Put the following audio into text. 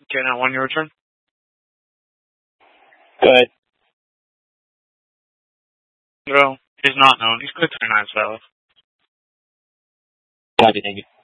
Okay, now on your return. Go ahead. No, it is not known. He's clear 39 south. Copy, thank you.